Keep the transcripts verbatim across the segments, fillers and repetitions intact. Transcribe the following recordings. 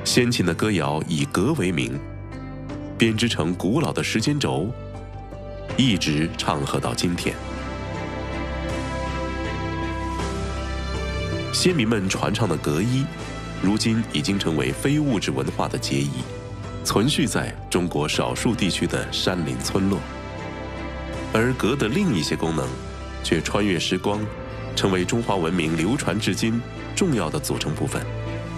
先秦的歌谣以革为名，编织成古老的时间轴，一直唱和到今天。先民们传唱的革衣，如今已经成为非物质文化的结义，存续在中国少数地区的山林村落。而革的另一些功能，却穿越时光，成为中华文明流传至今重要的组成部分。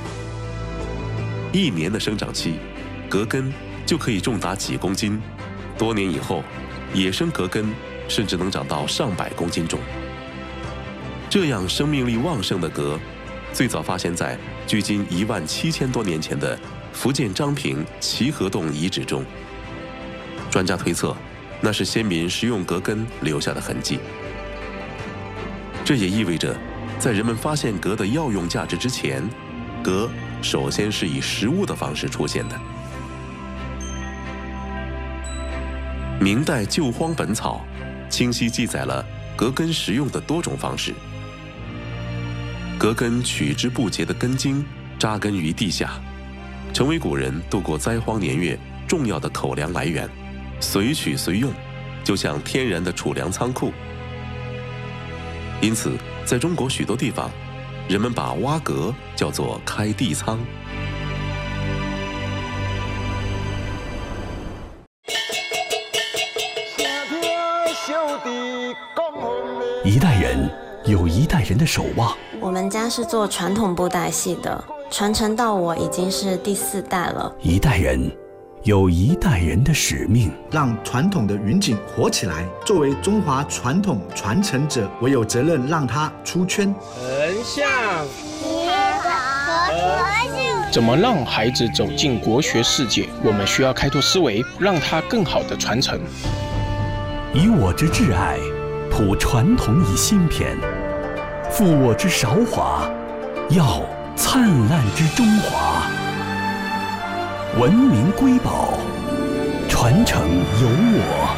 一年的生长期，革根就可以重达几公斤，多年以后，野生革根甚至能长到上百公斤重。这样生命力旺盛的革，最早发现在距今一万七千多年前的福建漳平齐河洞遗址中。专家推测，那是先民食用革根留下的痕迹。这也意味着，在人们发现革的药用价值之前，革首先是以食物的方式出现的。明代《救荒本草》清晰记载了革根食用的多种方式。革根取之不竭的根茎扎根于地下，成为古人度过灾荒年月重要的口粮来源，随取随用，就像天然的储粮仓库。因此，在中国许多地方，人们把挖革叫做开地仓。 一代人有一代人的守望。 我们家是做传统布袋戏的，传承到我已经是第四代了。 一代人有一代人的使命， 让传统的云锦活起来。作为中华传统传承者，我有责任让它出圈。 横向结合和谐， 怎么让孩子走进国学世界？我们需要开拓思维，让它更好的传承。 以我之挚爱，谱传统以新篇，负我之韶华，耀灿烂之中华。文明瑰宝，传承由我。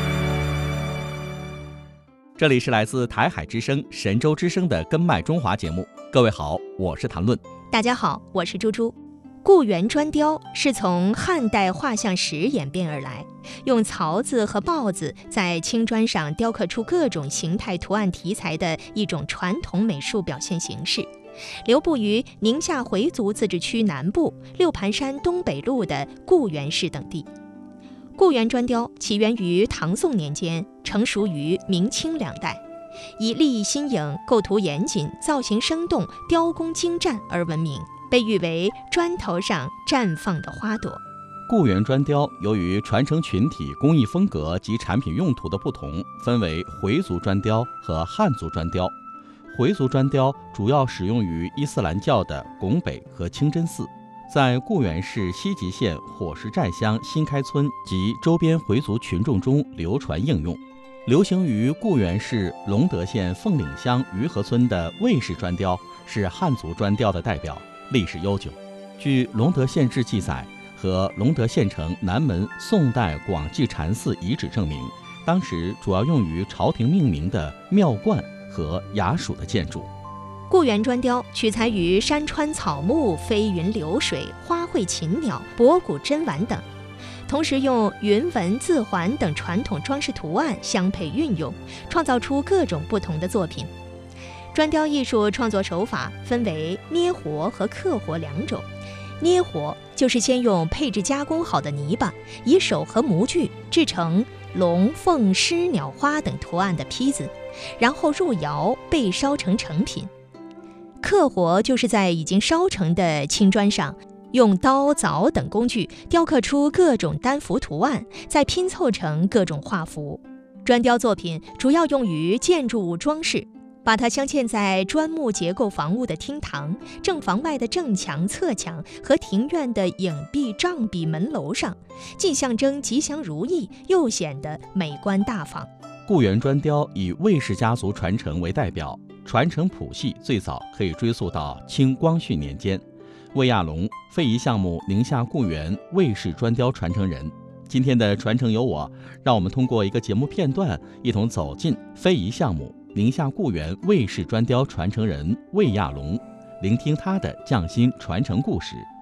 这里是来自台海之声、神州之声的根脉中华节目。各位好，我是谭论。 大家好，我是猪猪。固原砖雕是从汉代画像石演变而来，用槽子和刨子在青砖上雕刻出各种形态图案题材的一种传统美术表现形式，流布于宁夏回族自治区南部、六盘山东北路的固原市等地。固原砖雕起源于唐宋年间，成熟于明清两代，以立意新颖、构图严谨、造型生动、雕工精湛而闻名，被誉为砖头上绽放的花朵。 固原砖雕由于传承群体工艺风格及产品用途的不同，分为回族砖雕和汉族砖雕。回族砖雕主要使用于伊斯兰教的拱北和清真寺，在固原市西吉县火石寨乡新开村及周边回族群众中流传应用。流行于固原市隆德县凤岭乡余河村的魏氏砖雕是汉族砖雕的代表，历史悠久。据隆德县志记载和隆德县城南门宋代广济禅寺遗址证明，当时主要用于朝廷命名的庙观和衙署的建筑。 固原砖雕取材于山川草木、飞云流水、花卉禽鸟、博古珍玩等，同时用云纹、字环等传统装饰图案相配运用，创造出各种不同的作品。砖雕艺术创作手法分为捏活和刻活两种。捏活就是先用配置加工好的泥巴，以手和模具制成龙、凤、狮、鸟、花等图案的坯子，然后入窑焙烧成成品。刻活就是在已经烧成的青砖上，用刀、凿等工具雕刻出各种单幅图案，再拼凑成各种画幅。砖雕作品主要用于建筑物装饰，把它镶嵌在砖木结构房屋的厅堂、正房外的正墙、侧墙和庭院的影壁、帐壁、门楼上，既象征吉祥如意，又显得美观大方。 固原砖雕以魏氏家族传承为代表，传承谱系最早可以追溯到清光绪年间，魏亚龙，非遗项目宁夏固原魏氏砖雕传承人。今天的传承由我，让我们通过一个节目片段，一同走进非遗项目宁夏固原魏氏砖雕传承人魏亚龙，聆听他的匠心传承故事。